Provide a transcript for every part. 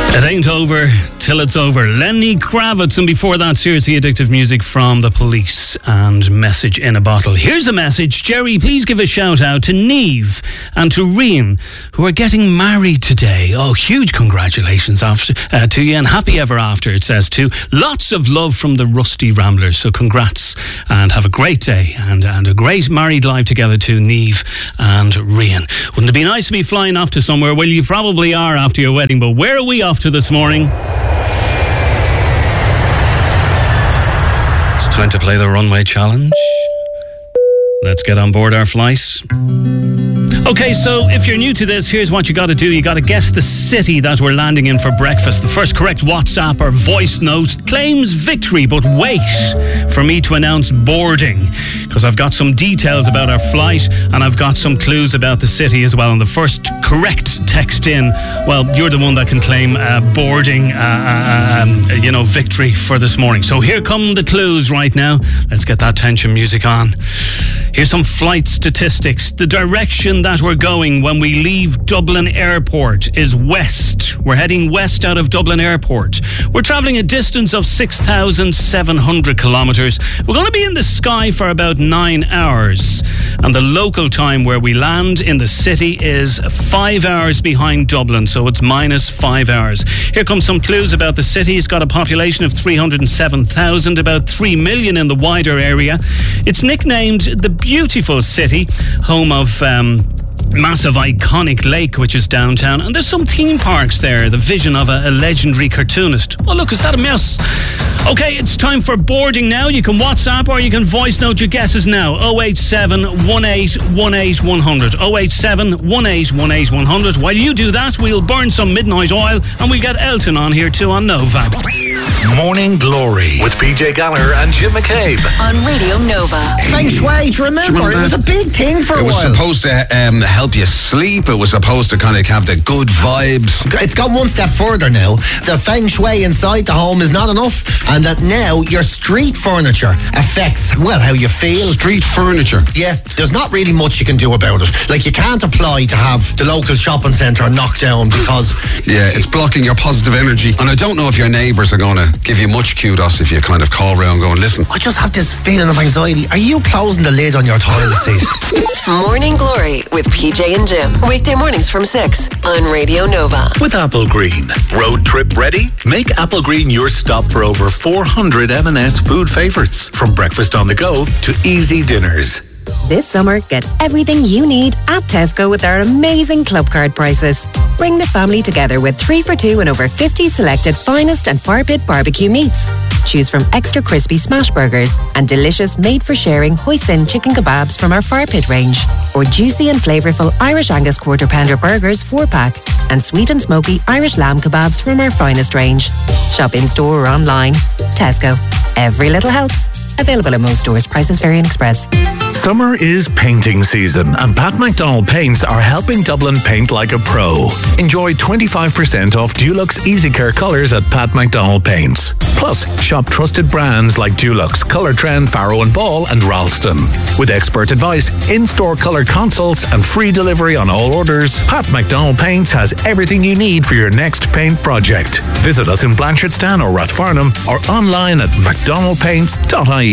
It ain't over till it's over. Lenny Kravitz, and before that, seriously addictive music from The Police and Message in a Bottle. Here's a message. Jerry, please give a shout out to Niamh and to Rian, who are getting married today. Oh, huge congratulations to you, and happy ever after, it says too. Lots of love from the Rusty Ramblers. So congrats and have a great day and a great married life together to Niamh and Rian. Wouldn't it be nice to be flying off to somewhere? Well, you probably are after your wedding, but where are we off to this morning? It's time to play the runway challenge. Let's get on board our flight. Okay, so if you're new to this, here's what you got to do. You got to guess the city that we're landing in for breakfast. The first correct WhatsApp or voice note claims victory, but wait for me to announce boarding, because I've got some details about our flight and I've got some clues about the city as well. And the first correct text in, well, you're the one that can claim boarding, victory for this morning. So here come the clues right now. Let's get that tension music on. Here's some flight statistics. The direction that we're going when we leave Dublin Airport is west. We're heading west out of Dublin Airport. We're travelling a distance of 6,700 kilometres. We're going to be in the sky for about 9 hours. And the local time where we land in the city is 5 hours behind Dublin, so it's minus 5 hours. Here comes some clues about the city. It's got a population of 307,000, about 3 million in the wider area. It's nicknamed the Beautiful City, home of massive iconic lake which is downtown, and there's some theme parks there, the vision of a legendary cartoonist. Oh look, is that a mouse? Okay, it's time for boarding now. You can WhatsApp or you can voice note your guesses now. 087 1818 100. 087 1818 100. While you do that, we'll burn some midnight oil and we'll get Elton on here too on Nova. Morning Glory with PJ Gallagher and Jim McCabe on Radio Nova. Feng Shui, do you remember? It was a big thing for a while. It was supposed to help you sleep. It was supposed to kind of have the good vibes. It's gone one step further now. The Feng Shui inside the home is not enough, and that now your street furniture affects, well, how you feel. Street furniture? Yeah, there's not really much you can do about it. Like, you can't apply to have the local shopping centre knocked down because... Yeah, it's blocking your positive energy. And I don't know if your neighbours are going to give you much kudos if you kind of call round going, listen, I just have this feeling of anxiety. Are you closing the lid on your toilet seat? Morning Glory with PJ and Jim. Weekday mornings from 6 on Radio Nova. With Apple Green. Road trip ready? Make Apple Green your stop for over 400 M&S food favourites. From breakfast on the go to easy dinners. This summer, get everything you need at Tesco with our amazing club card prices. Bring the family together with 3 for 2 and over 50 selected finest and fire pit barbecue meats. Choose from extra crispy smash burgers and delicious made-for-sharing hoisin chicken kebabs from our fire pit range, or juicy and flavourful Irish Angus quarter pounder burgers 4-pack, and sweet and smoky Irish lamb kebabs from our finest range. Shop in-store or online. Tesco. Every little helps. Available in most stores. Prices vary in Express. Summer is painting season, and Pat McDonald Paints are helping Dublin paint like a pro. Enjoy 25% off Dulux Easy Care colours at Pat McDonald Paints. Plus, shop trusted brands like Dulux, Colour Trend, Farrow and Ball and Ralston. With expert advice, in-store colour consults and free delivery on all orders, Pat McDonald Paints has everything you need for your next paint project. Visit us in Blanchardstown or Rathfarnham or online at mcdonaldpaints.ie.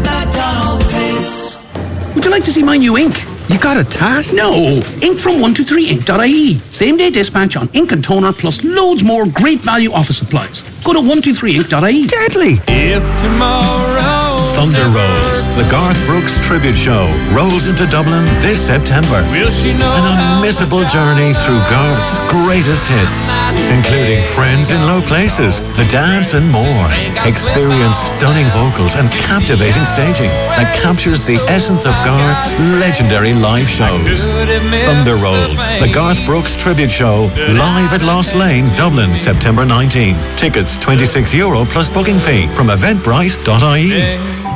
Would you like to see my new ink? You got a task? No. Ink from 123ink.ie. Same day dispatch on ink and toner plus loads more great value office supplies. Go to 123ink.ie. Deadly. If tomorrow Thunder Rolls, the Garth Brooks tribute show, rolls into Dublin this September. will she know An unmissable journey through Garth's greatest hits, including Friends in Low Places, The Dance and more. Experience stunning vocals and captivating staging that captures the essence of Garth's legendary live shows. Thunder Rolls, the Garth Brooks tribute show, live at Lost Lane, Dublin, September 19. Tickets €26 plus booking fee from eventbrite.ie.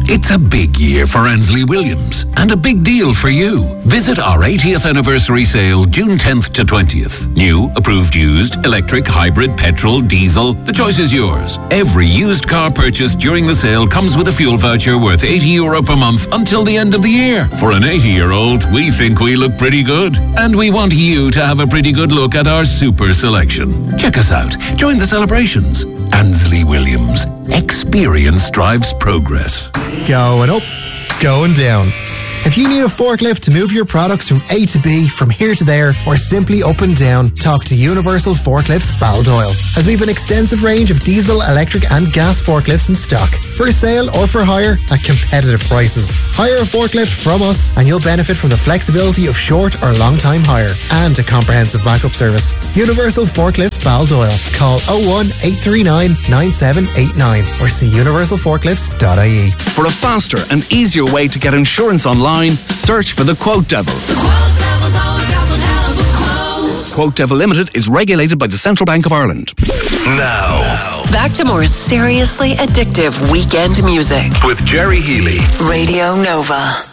It's a big year for Ansley Williams and a big deal for you. Visit our 80th anniversary sale June 10th to 20th. New, approved used, electric, hybrid, petrol, diesel. The choice is yours. Every used car purchased during the sale comes with a fuel voucher worth €80 per month until the end of the year. For an 80-year-old, we think we look pretty good. And we want you to have a pretty good look at our super selection. Check us out. Join the celebrations. Ansley Williams. Experience drives progress. Going up, going down. If you need a forklift to move your products from A to B, from here to there, or simply up and down, talk to Universal Forklifts Baldoyle, as we have an extensive range of diesel, electric and gas forklifts in stock, for sale or for hire at competitive prices. Hire a forklift from us and you'll benefit from the flexibility of short or long time hire and a comprehensive backup service. Universal Forklifts Baldoyle. Call 01 839 9789 or see universalforklifts.ie. For a faster and easier way to get insurance online, search for the Quote Devil. The Quote Devil's always got one hell of a quote. Quote Devil Limited is regulated by the Central Bank of Ireland. Now, back to more seriously addictive weekend music with Jerry Healy. Radio Nova.